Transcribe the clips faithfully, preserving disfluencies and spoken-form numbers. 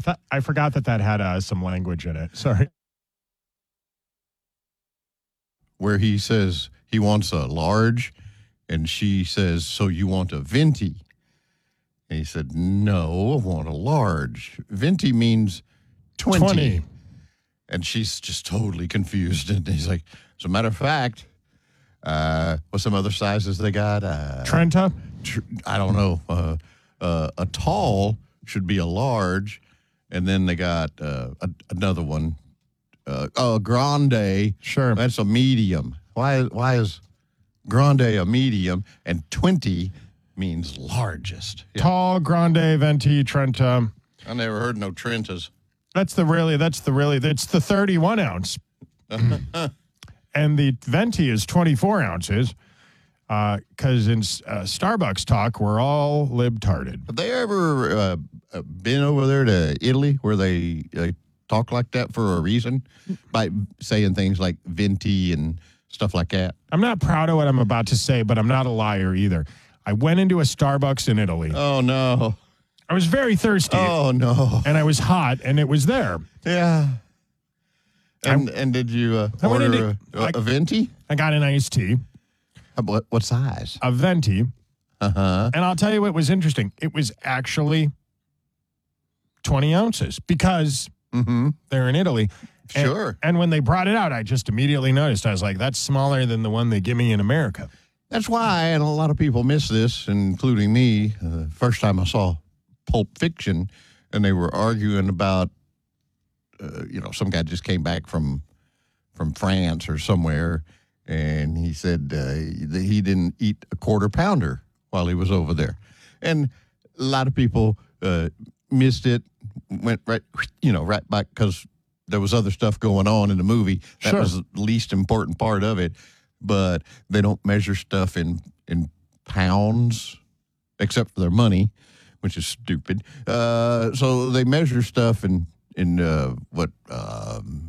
I, thought, I forgot that that had uh, some language in it. Sorry. Where he says he wants a large, and she says, so you want a venti? And he said, no, I want a large. Venti means twenty. twenty. And she's just totally confused. And he's like, as a matter of fact, uh, what's some other sizes they got? Uh, Trenta? Tr- I don't know. Uh, uh, a tall should be a large. And then they got uh, a, another one. Uh, oh, a grande. Sure. That's a medium. Why, why is grande a medium and twenty means largest? Yeah. Tall, grande, venti, Trenta. I never heard no Trentas. That's the really, that's the really, that's the thirty-one ounce. And the venti is twenty-four ounces. Because uh, in uh, Starbucks talk, we're all libtarded. Have they ever uh, been over there to Italy where they, they talk like that for a reason? By saying things like venti and stuff like that? I'm not proud of what I'm about to say, but I'm not a liar either. I went into a Starbucks in Italy. Oh, no. I was very thirsty. Oh, no. And I was hot, and it was there. Yeah. And I, and did you uh, I went order into, a, a, a venti? I got an iced tea. Uh, What, what size? A venti. Uh-huh. And I'll tell you what was interesting. It was actually twenty ounces because Mm-hmm. they're in Italy. And, Sure. And when they brought it out, I just immediately noticed. I was like, that's smaller than the one they give me in America. That's why, and a lot of people miss this, including me. Uh, first time I saw Pulp Fiction, and they were arguing about, uh, you know, some guy just came back from from France or somewhere, and he said uh, that he didn't eat a quarter pounder while he was over there. And a lot of people uh, missed it, went right, you know, right back because there was other stuff going on in the movie. That Sure. was the least important part of it. But they don't measure stuff in, in pounds, except for their money, which is stupid. Uh, so they measure stuff in, in uh, what, um,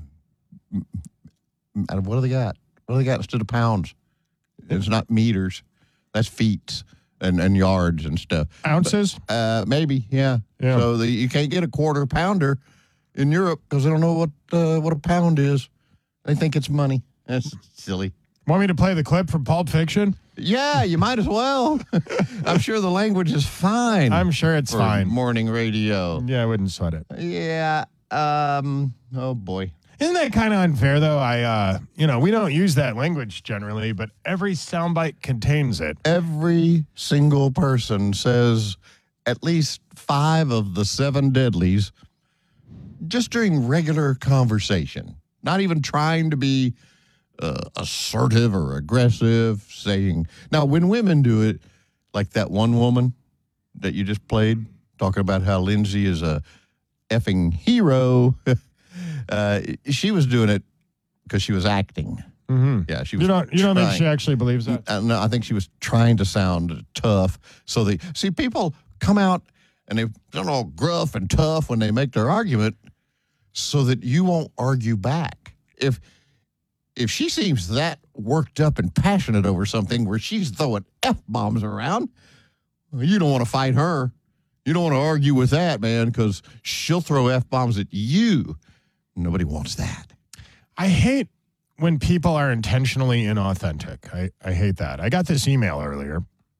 what do they got? What do they got instead of pounds? It's not meters. That's feet and, and yards and stuff. Ounces? But, uh, maybe, yeah. Yeah. So the, you can't get a quarter pounder in Europe because they don't know what uh, what a pound is. They think it's money. That's silly. Want me to play the clip from Pulp Fiction? Yeah, you might as well. I'm sure the language is fine. I'm sure it's for fine. Morning radio. Yeah, I wouldn't sweat it. Yeah. Um. Oh boy. Isn't that kind of unfair, though? I, uh, you know, we don't use that language generally, but every soundbite contains it. Every single person says at least five of the seven deadlies just during regular conversation. Not even trying to be uh, assertive or aggressive, saying. Now, when women do it, like that one woman that you just played, talking about how Lindsay is a effing hero, uh, she was doing it because she was acting. Mm-hmm. Yeah, she was. You don't, you don't think trying- she actually believes that? Uh, no, I think she was trying to sound tough. So they see people come out and they they're all gruff and tough when they make their argument, so that you won't argue back. If if she seems that worked up and passionate over something where she's throwing F-bombs around, well, you don't want to fight her. You don't want to argue with that, man, because she'll throw F-bombs at you. Nobody wants that. I hate when people are intentionally inauthentic. I, I hate that. I got this email earlier.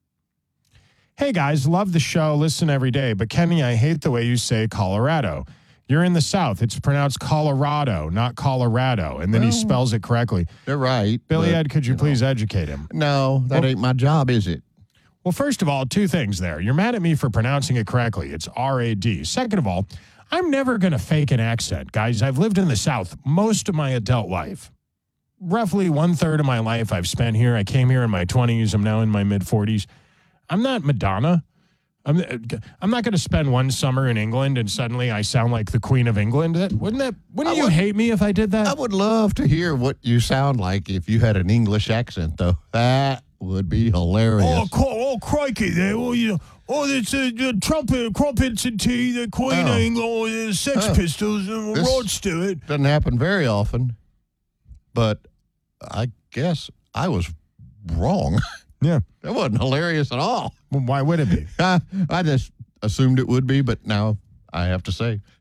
Hey, guys, love the show. Listen every day. But, Kenny, I hate the way you say Colorado. You're in the South. It's pronounced Colorado, not Colorado. And then Well, he spells it correctly. They're right. Billy but, Ed, could you, you know. please educate him? No, that Well- ain't my job, is it? Well, first of all, two things there. You're mad at me for pronouncing it correctly. It's R A D. Second of all, I'm never going to fake an accent. Guys, I've lived in the South most of my adult life. Roughly one-third of my life I've spent here. I came here in my twenties. I'm now in my mid-forties. I'm not Madonna. I'm, I'm not going to spend one summer in England and suddenly I sound like the Queen of England. That, wouldn't that? Wouldn't I you would- hate me if I did that? I would love to hear what you sound like if you had an English accent, though. That would be hilarious. Oh, cro- oh, crikey! There, well, you know, oh, it's uh, uh, trumpet, crumpets and tea, the Queen Oh. of England, oh, the Sex Oh. Pistols, and This- Rod Stewart. Doesn't happen very often, but I guess I was wrong. Yeah. That wasn't hilarious at all. Well, why would it be? I, I just assumed it would be, but now I have to say,